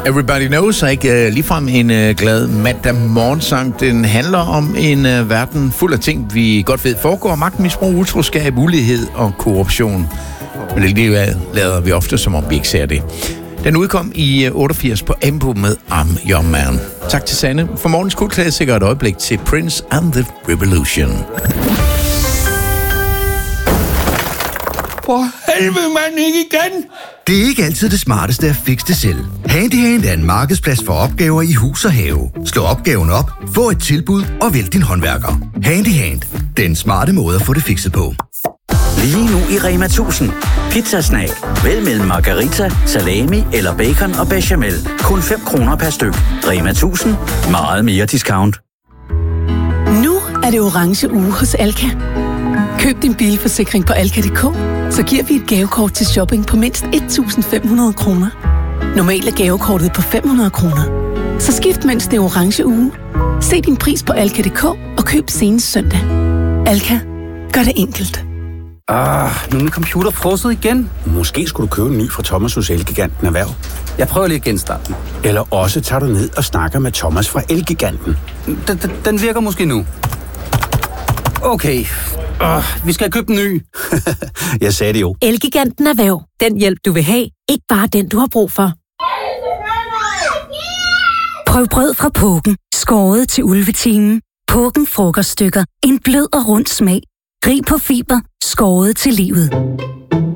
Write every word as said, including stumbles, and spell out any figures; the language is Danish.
Everybody Knows er ikke uh, ligefrem en uh, glad mandag morgensang. Den handler om en uh, verden fuld af ting, vi godt ved foregår. Magtmisbrug, utroskab, ulighed og korruption. Men alligevel lader vi ofte, som om vi ikke ser det. Den udkom i uh, otteogfirs på Embo med I'm Your Man. Tak til Sanne. For morgens kultklassiker et øjeblik til Prince and the Revolution. For helvede, mand, ikke igen! Det er ikke altid det smarteste at fikse det selv. Handyhand er en markedsplads for opgaver i hus og have. Slå opgaven op, få et tilbud og vælg din håndværker. Handyhand. Den smarte måde at få det fikset på. Lige nu i Rema tusind. Pizzasnack. Vælg mellem margarita, salami eller bacon og bechamel. Kun fem kroner per styk. Rema tusind. Meget mere discount. Nu er det orange uge hos Alka. Køb din bilforsikring på alka punktum d k, så giver vi et gavekort til shopping på mindst et tusind fem hundrede kroner. Normalt er gavekortet på fem hundrede kroner. Så skift mens det er orange uge. Se din pris på alka punktum d k og køb senest søndag. Alka. Gør det enkelt. Ah, nu er min computer frosset igen. Måske skulle du købe en ny fra Thomas hos Elgiganten Erhverv. Jeg prøver lige at genstarte den. Eller også tager du ned og snakker med Thomas fra Elgiganten. Den, den, den virker måske nu. Okay. Uh, vi skal købe en ny. Jeg sagde det jo. Elgiganten Erhverv. Den hjælp, du vil have. Ikke bare den, du har brug for. Prøv brød fra Pågen. Skåret til ulvetimen. Pågen frokoststykker. En blød og rund smag. Rig på fiber. Skåret til livet.